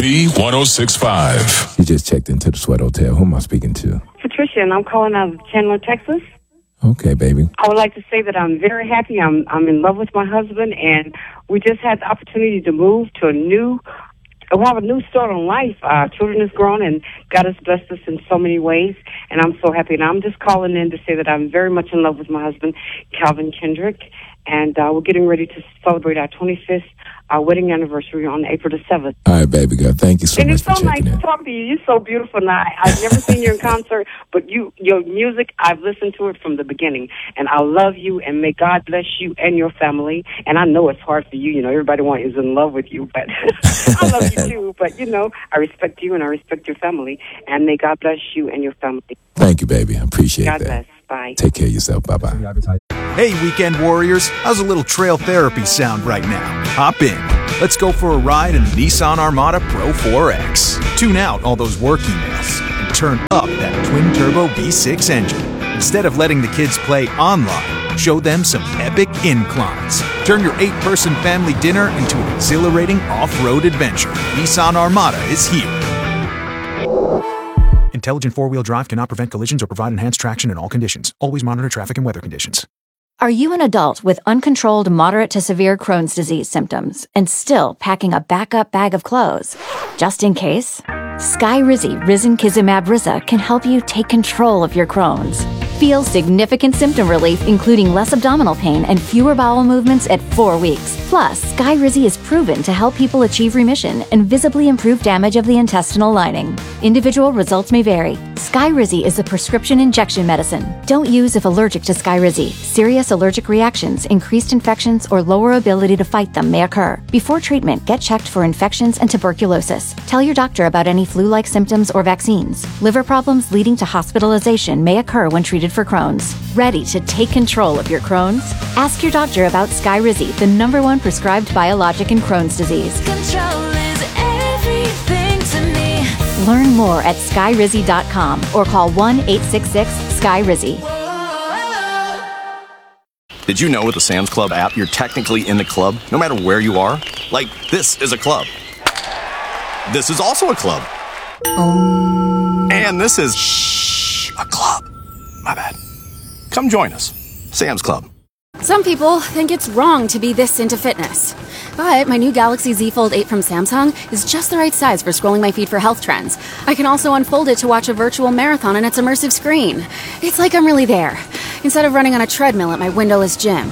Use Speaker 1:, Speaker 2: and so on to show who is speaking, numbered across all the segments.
Speaker 1: B1065.
Speaker 2: You just checked into the Sweat Hotel. Who am I speaking to?
Speaker 3: Patricia, and I'm calling out of Chandler, Texas.
Speaker 2: Okay, baby.
Speaker 3: I would like to say that I'm very happy. I'm in love with my husband, and we just had the opportunity to move to we'll have a new start on life. Our children is grown, and God has blessed us in so many ways, and I'm so happy. And I'm just calling in to say that I'm very much in love with my husband, Calvin Kendrick, and we're getting ready to celebrate our 25th wedding anniversary on April the 7th.
Speaker 2: All right, baby girl. Thank you so much for checking in.
Speaker 3: And it's so nice to talk to you. You're so beautiful. Now, I've never seen you in concert, but your music, I've listened to it from the beginning. And I love you, and may God bless you and your family. And I know it's hard for you. You know, everybody is in love with you, but I love you too. But, you know, I respect you, and I respect your family. And may God bless you and your family.
Speaker 2: Thank you, baby. I appreciate that.
Speaker 3: God bless. Bye.
Speaker 2: Take care of yourself. Bye-bye.
Speaker 4: Hey, weekend warriors, how's a little trail therapy sound right now? Hop in. Let's go for a ride in the Nissan Armada Pro 4X. Tune out all those work emails and turn up that twin-turbo V6 engine. Instead of letting the kids play online, show them some epic inclines. Turn your 8-person family dinner into an exhilarating off-road adventure. Nissan Armada is here. Intelligent four-wheel drive cannot prevent collisions or provide enhanced traction in all conditions. Always monitor traffic and weather conditions.
Speaker 5: Are you an adult with uncontrolled moderate to severe Crohn's disease symptoms and still packing a backup bag of clothes? Just in case, Skyrizi Risankizumab Riza can help you take control of your Crohn's. Feel significant symptom relief, including less abdominal pain and fewer bowel movements at 4 weeks. Plus, Skyrizi is proven to help people achieve remission and visibly improve damage of the intestinal lining. Individual results may vary. Skyrizi is a prescription injection medicine. Don't use if allergic to Skyrizi. Serious allergic reactions, increased infections, or lower ability to fight them may occur. Before treatment, get checked for infections and tuberculosis. Tell your doctor about any flu-like symptoms or vaccines. Liver problems leading to hospitalization may occur when treated for Crohn's. Ready to take control of your Crohn's? Ask your doctor about Skyrizi, the #1 prescribed biologic in Crohn's disease.
Speaker 6: Control is everything to me.
Speaker 5: Learn more at skyrizi.com or call 1-866-SKYRIZI.
Speaker 7: Did you know with the Sam's Club app, you're technically in the club no matter where you are? Like, this is a club. This is also a club. And this is a club. My bad. Come join us. Sam's Club.
Speaker 8: Some people think it's wrong to be this into fitness. But my new Galaxy Z Fold 8 from Samsung is just the right size for scrolling my feed for health trends. I can also unfold it to watch a virtual marathon on its immersive screen. It's like I'm really there, instead of running on a treadmill at my windowless gym.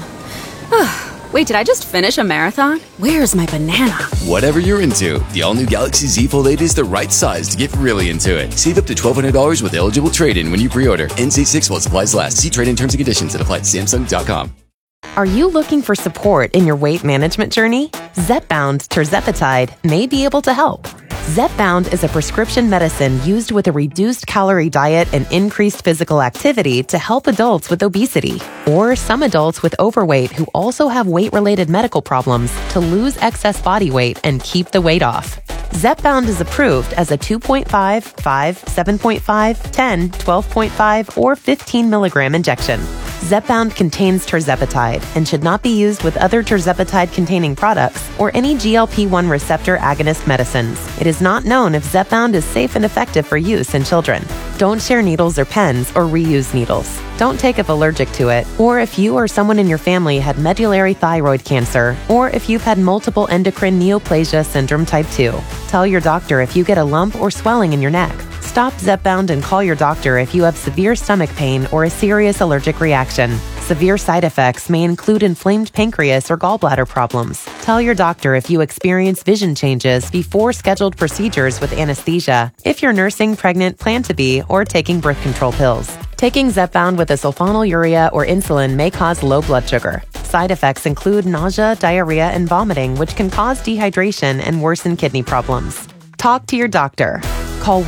Speaker 8: Wait, did I just finish a marathon? Where's my banana?
Speaker 9: Whatever you're into, the all-new Galaxy Z Fold 8 is the right size to get really into it. Save up to $1,200 with eligible trade-in when you pre-order. NC6 while supplies last. See trade-in terms and conditions at Samsung.com.
Speaker 10: Are you looking for support in your weight management journey? Zepbound tirzepatide may be able to help. Zepbound is a prescription medicine used with a reduced calorie diet and increased physical activity to help adults with obesity or some adults with overweight who also have weight-related medical problems to lose excess body weight and keep the weight off. Zepbound is approved as a 2.5, 5, 7.5, 10, 12.5, or 15 milligram injection. Zepbound contains tirzepatide and should not be used with other tirzepatide-containing products or any GLP-1 receptor agonist medicines. It is not known if Zepbound is safe and effective for use in children. Don't share needles or pens or reuse needles. Don't take if allergic to it, or if you or someone in your family had medullary thyroid cancer, or if you've had multiple endocrine neoplasia syndrome type 2. Tell your doctor if you get a lump or swelling in your neck. Stop Zepbound and call your doctor if you have severe stomach pain or a serious allergic reaction. Severe side effects may include inflamed pancreas or gallbladder problems. Tell your doctor if you experience vision changes before scheduled procedures with anesthesia, if you're nursing, pregnant, plan to be, or taking birth control pills. Taking Zepbound with a sulfonylurea or insulin may cause low blood sugar. Side effects include nausea, diarrhea, and vomiting, which can cause dehydration and worsen kidney problems. Talk to your doctor. Call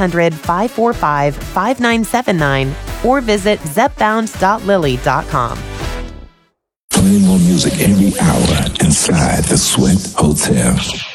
Speaker 10: 1-800-545-5979 or visit zepbound.lily.com.
Speaker 2: Playing more music every hour inside the Sweat Hotel.